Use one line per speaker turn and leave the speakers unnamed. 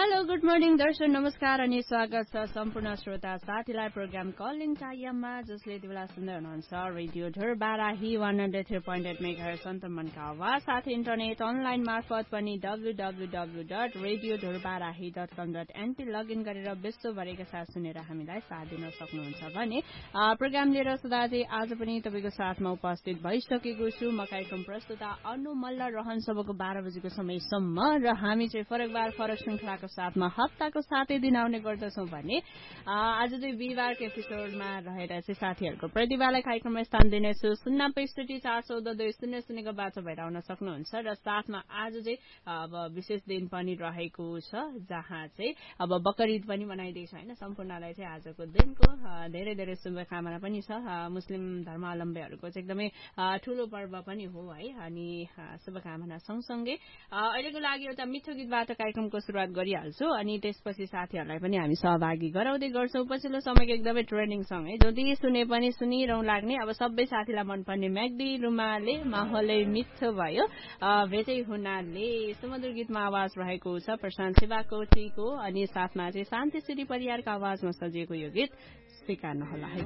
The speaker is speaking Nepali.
हेलो गुड मर्निङ दर्शक नमस्कार अनि स्वागत छ सम्पूर्ण श्रोता साथीलाई प्रोग्राम कलिङ टाइममा जसले यति बेला सुन्दै हुनुहुन्छ रेडियो ढोरबाराही 103.8 मेगाहर्ज सन्तमनको आवाज साथै इन्टरनेट अनलाइन मार्फत पनि www.radiodhorbarahi.com.np लगइन गरेर विश्वभरिका साथ सुनेर हामीलाई साथ दिन सक्नुहुन्छ भने प्रोग्राम लिएर सदाजी आज पनि तपाईको साथमा उपस्थित भइसकेको छु म कार्यक्रम प्रस्तुता अनु मल्ल रहन्छबको 12 बजेको समयसम्म र हामी चाहिँ फरक श्रृंखलाको साथमा हप्ताको 7 दिन आउने गर्दछौं भने आज चाहिँ बिहिबारको एपिसोडमा रहेर चाहिँ साथीहरूको प्रतिभालाई कार्यक्रममा स्थान दिनेछु 065414200 बाटो भएर आउन सक्नुहुन्छ र साथमा आज चाहिँ अब विशेष दिन पनि रहेको छ जहाँ चाहिँ अब बकरीद पनि मनाइदैछ हैन सम्पूर्णलाई चाहिँ आजको दिनको धेरै धेरै शुभकामना पनि छ मुस्लिम धर्मावलम्बीहरूको चाहिँ एकदमै ठूलो पर्व पनि हो है अनि शुभकामना सँगसँगै अहिलेको लागि एउटा मिठो गीतबाट कार्यक्रमको सुरुवात गरिहाल्छु अनि त्यसपछि साथीहरूलाई पनि हामी सहभागी गराउँदै गर्छौं पछिल्लो समयको एकदमै ट्रेन्डिङ सङ है जति सुने पनि सुनिरहँ लाग्ने अब सबै साथीलाई मनपर्ने म्याग्दी रुमाले माहौलै मिठो भयो भेटै हुनाले सुमधुर गीतमा आवाज रहेको छ प्रशान्त शिवाकोटीको अनि साथमा चाहिँ शान्ति श्री परियारको आवाजमा सजिएको यो गीत स्वीकार्नु होला है